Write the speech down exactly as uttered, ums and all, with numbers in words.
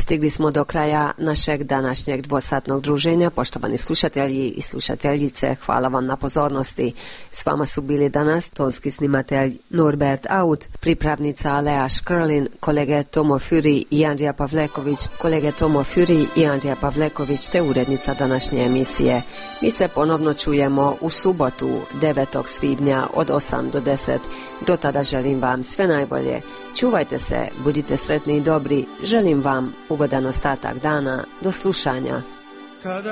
Stigli smo do kraja našeg današnjeg dvosatnog druženja. Poštovani slušatelji i slušateljice, hvala vam na pozornosti. S vama su bili danas tonski snimatelj Norbert Aut, pripravnica Lea Škrlin, kolege Tomo Furi i Andrija Pavleković, kolege Tomo Furi i Andrija Pavleković te urednica današnje emisije. Mi se ponovno čujemo u subotu devetog svibnja od osam do deset. Do tada želim vam sve najbolje. Čuvajte se, budite sretni i dobri. Želim vam ugodan ostatak dana. Do slušanja.